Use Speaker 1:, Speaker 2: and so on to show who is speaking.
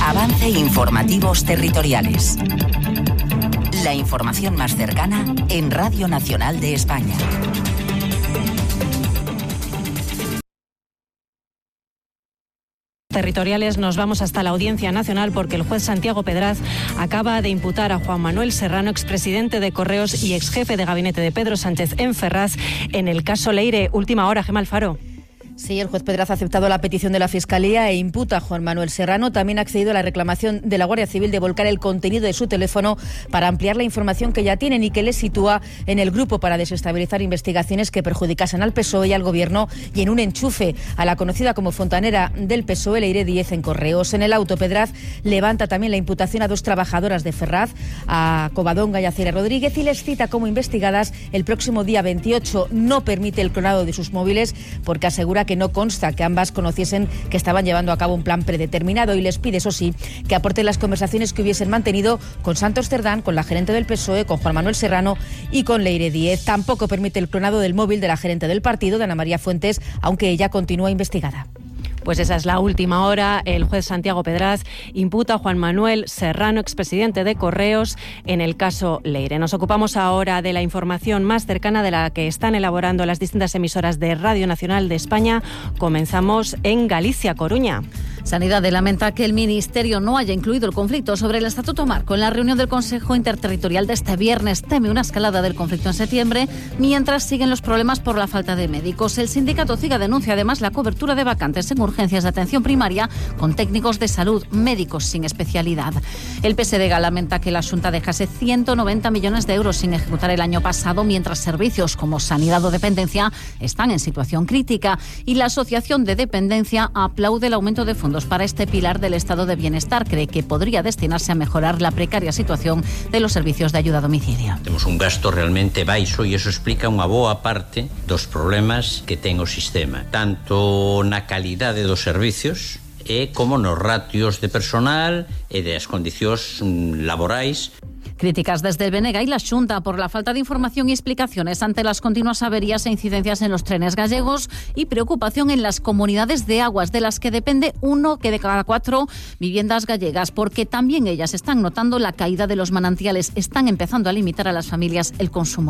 Speaker 1: Avance Informativos Territoriales. La información más cercana en Radio Nacional de España.
Speaker 2: Territoriales, nos vamos hasta la Audiencia Nacional porque el juez Santiago Pedraz acaba de imputar a Juan Manuel Serrano, expresidente de Correos y exjefe de gabinete de Pedro Sánchez en Ferraz, en el caso Leire. Última hora, Gemma Alfaro.
Speaker 3: Sí, el juez Pedraz ha aceptado la petición de la Fiscalía e imputa a Juan Manuel Serrano. También ha accedido a la reclamación de la Guardia Civil de volcar el contenido de su teléfono para ampliar la información que ya tienen y que le sitúa en el grupo para desestabilizar investigaciones que perjudicasen al PSOE y al Gobierno, y en un enchufe a la conocida como fontanera del PSOE, Leire Díez, en Correos. En el auto, Pedraz levanta también la imputación a 2 trabajadoras de Ferraz, a Covadonga y a Cira Rodríguez, y les cita como investigadas el próximo día 28. No permite el clonado de sus móviles porque asegura que no consta que ambas conociesen que estaban llevando a cabo un plan predeterminado, y les pide, eso sí, que aporten las conversaciones que hubiesen mantenido con Santos Cerdán, con la gerente del PSOE, con Juan Manuel Serrano y con Leire Díez. Tampoco permite el clonado del móvil de la gerente del partido, de Ana María Fuentes, aunque ella continúa investigada.
Speaker 2: Pues esa es la última hora. El juez Santiago Pedraz imputa a Juan Manuel Serrano, expresidente de Correos, en el caso Leire. Nos ocupamos ahora de la información más cercana, de la que están elaborando las distintas emisoras de Radio Nacional de España. Comenzamos en Galicia, Coruña.
Speaker 4: Sanidad lamenta que el Ministerio no haya incluido el conflicto sobre el Estatuto Marco en la reunión del Consejo Interterritorial de este viernes. Teme una escalada del conflicto en septiembre, mientras siguen los problemas por la falta de médicos. El sindicato CIGA denuncia además la cobertura de vacantes en urgencias de atención primaria con técnicos de salud, médicos sin especialidad. El PSDG lamenta que la Xunta dejase 190 millones de euros sin ejecutar el año pasado, mientras servicios como sanidad o dependencia están en situación crítica. Y la Asociación de Dependencia aplaude el aumento de fondos para este pilar del estado de bienestar. Cree que podría destinarse a mejorar la precaria situación de los servicios de ayuda a domicilio.
Speaker 5: Temos un gasto realmente baixo e iso explica unha boa parte dos problemas que ten o sistema, tanto na calidade dos servicios como nos ratios de personal e das condicións laborais.
Speaker 4: Críticas desde el BNG y la Xunta por la falta de información y explicaciones ante las continuas averías e incidencias en los trenes gallegos, y preocupación en las comunidades de aguas de las que depende 1 de cada 4 viviendas gallegas, porque también ellas están notando la caída de los manantiales, están empezando a limitar a las familias el consumo.